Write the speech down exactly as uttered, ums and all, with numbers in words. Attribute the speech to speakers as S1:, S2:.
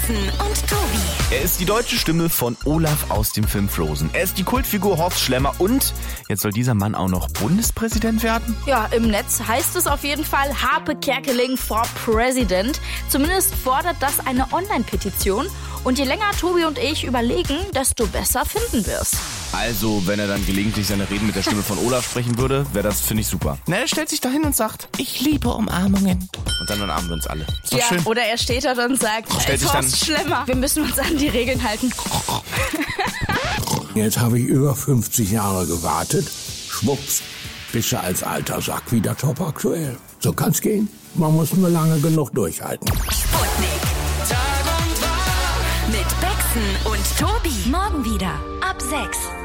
S1: Becksen und Tobi.
S2: Er ist die deutsche Stimme von Olaf aus dem Film Frozen. Er ist die Kultfigur Horst Schlemmer und jetzt soll dieser Mann auch noch Bundespräsident werden?
S3: Ja, im Netz heißt es auf jeden Fall Harpe Kerkeling for President. Zumindest fordert das eine Online-Petition. Und je länger Tobi und ich überlegen, desto besser finden wir's.
S2: Also, wenn er dann gelegentlich seine Reden mit der Stimme von Olaf sprechen würde, wäre das, finde ich, super. Na, er stellt sich da hin und sagt, ich liebe Umarmungen. Und dann umarmen wir uns alle. Ist doch
S3: Ja,
S2: schön.
S3: oder er steht da und sagt,
S2: Stellt
S3: es
S2: sich
S3: Horst Schlemmer, wir müssen uns an die Regeln halten.
S4: Jetzt habe ich über fünfzig Jahre gewartet. Schwupps, bist du als alter Sack wieder top aktuell. So kann's gehen. Man muss nur lange genug durchhalten.
S1: Sputnik. Mit Becksen und Tobi. Morgen wieder ab sechs.